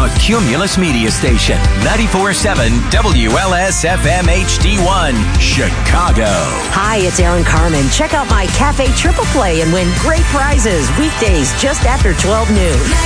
the Cumulus Media Station. 94.7 WLS-FM HD1, Chicago. Hi, it's Aaron Carmen. Check out my Cafe Triple Play and win great prizes weekdays just after 12 noon.